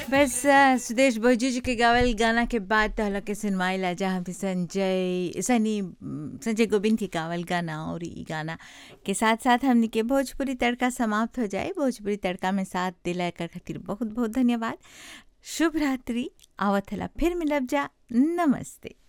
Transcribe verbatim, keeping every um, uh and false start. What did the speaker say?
बस अ, सुदेश भोजू जी के गावल गाना के बाद तहला के सुनवाई लाजा हम संजय सनी उम, संजय गोविंद के गावल गाना और ई गाना के साथ साथ हमने के भोजपुरी तड़का समाप्त हो जाए। भोजपुरी तड़का में साथ दिला कर खातिर बहुत बहुत धन्यवाद। शुभ रात्रि। आवत हला फिर मिलब जा। नमस्ते।